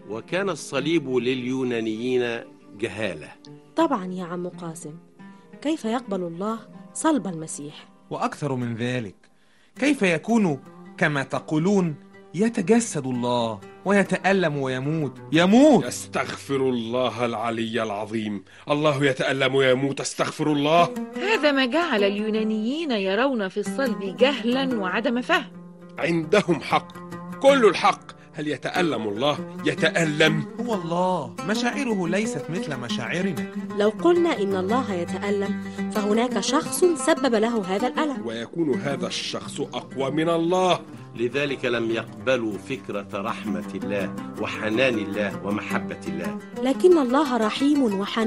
وكان الصليب لليونانيين جهالة. طبعا يا عم قاسم، كيف يقبل الله صلب المسيح؟ وأكثر من ذلك، كيف يكون كما تقولون يتجسد الله ويتألم ويموت؟ استغفر الله العلي العظيم، الله يتألم ويموت، استغفر الله. هذا ما جعل اليونانيين يرون في الصلب جهلا وعدم فهم. عندهم حق، كل الحق. هل يتألم الله؟ يتألم. هو الله مشاعره ليست مثل مشاعرنا. لو قلنا إن الله يتألم فهناك شخص سبب له هذا الألم، ويكون هذا الشخص أقوى من الله. لذلك لم يقبلوا فكرة رحمة الله وحنان الله ومحبة الله. لكن الله رحيم وحنان